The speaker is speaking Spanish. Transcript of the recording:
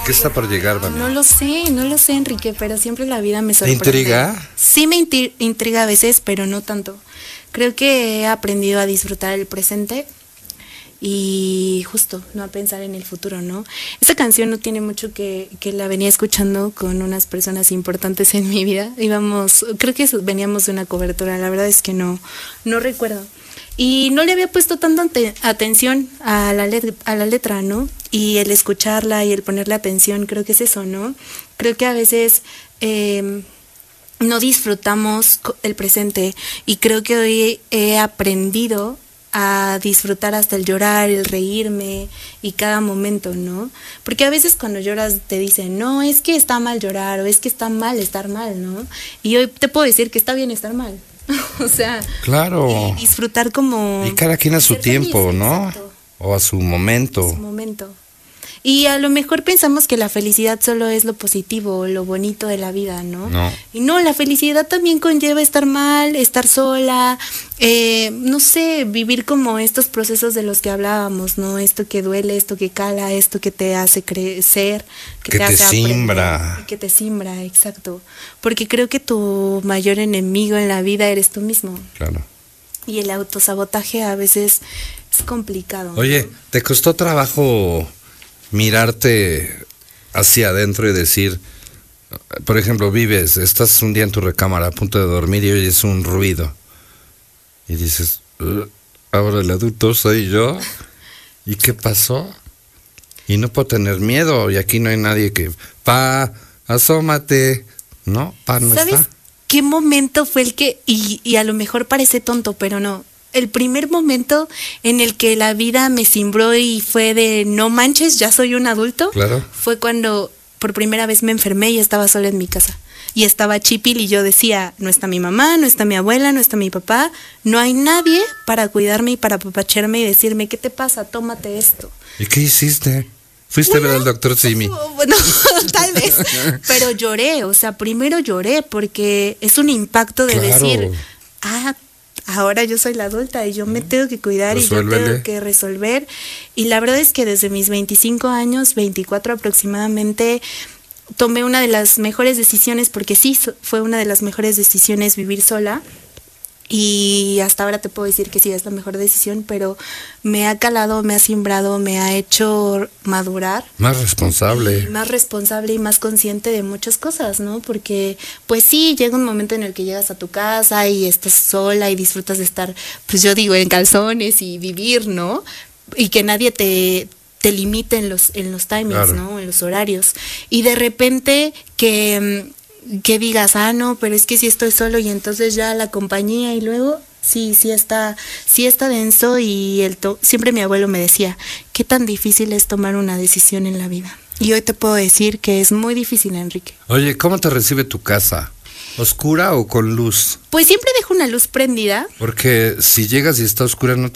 ¿Qué está por llegar, Vania? No lo sé, Enrique, pero siempre la vida me sorprende. ¿Te intriga? Sí me intriga a veces, pero no tanto. Creo que he aprendido a disfrutar el presente y justo no a pensar en el futuro, ¿no? Esta canción no tiene mucho que la venía escuchando con unas personas importantes en mi vida. Creo que veníamos de una cobertura, la verdad es que no recuerdo. Y no le había puesto tanta atención a la letra, ¿no? Y el escucharla y el ponerle atención, creo que es eso, ¿no? Creo que a veces no disfrutamos el presente y creo que hoy he aprendido a disfrutar hasta el llorar, el reírme y cada momento, ¿no? Porque a veces cuando lloras te dicen, no, es que está mal llorar o es que está mal estar mal, ¿no? Y hoy te puedo decir que está bien estar mal. O sea, claro. Disfrutar como... Y cada quien a su tiempo, feliz, ¿no? Exacto. O a su momento. A su momento. Y a lo mejor pensamos que la felicidad solo es lo positivo, lo bonito de la vida, ¿no? No. Y no, la felicidad también conlleva estar mal, estar sola, no sé, vivir como estos procesos de los que hablábamos, ¿no? Esto que duele, esto que cala, esto que te hace crecer, que te hace simbra. Que te simbra, exacto. Porque creo que tu mayor enemigo en la vida eres tú mismo. Claro. Y el autosabotaje a veces es complicado. Oye, ¿no? ¿te costó trabajo mirarte hacia adentro y decir, por ejemplo, estás un día en tu recámara a punto de dormir y oyes un ruido y dices, ahora el adulto soy yo? ¿Y qué pasó? Y no puedo tener miedo y aquí no hay nadie que, asómate, ¿no? No ¿sabes está. ¿Qué momento fue el que, y a lo mejor parece tonto, pero no, el primer momento en el que la vida me cimbró y fue de no manches, ya soy un adulto? Claro. Fue cuando por primera vez me enfermé y estaba sola en mi casa. Y estaba chipil y yo decía, no está mi mamá, no está mi abuela, no está mi papá, no hay nadie para cuidarme y para apapacharme y decirme, ¿qué te pasa? Tómate esto. ¿Y qué hiciste? ¿Fuiste a ver al doctor Simi? Bueno, tal vez, pero lloré, o sea, primero lloré porque es un impacto de decir, ahora yo soy la adulta y yo me tengo que cuidar y yo tengo que resolver. Y la verdad es que desde mis 25 años, 24 aproximadamente, tomé una de las mejores decisiones, porque sí, fue una de las mejores decisiones vivir sola. Y hasta ahora te puedo decir que sí, es la mejor decisión, pero me ha calado, me ha simbrado, me ha hecho madurar. Más responsable. Más responsable y más consciente de muchas cosas, ¿no? Porque, pues sí, llega un momento en el que llegas a tu casa y estás sola y disfrutas de estar, pues yo digo, en calzones y vivir, ¿no? Y que nadie te limite en los timings, claro, ¿no? En los horarios. Y de repente que digas, no, pero es que si estoy solo y entonces ya la compañía y luego sí está denso y siempre mi abuelo me decía, ¿qué tan difícil es tomar una decisión en la vida? Y hoy te puedo decir que es muy difícil, Enrique. Oye, ¿cómo te recibe tu casa? ¿Oscura o con luz? Pues siempre dejo una luz prendida. Porque si llegas y está oscura no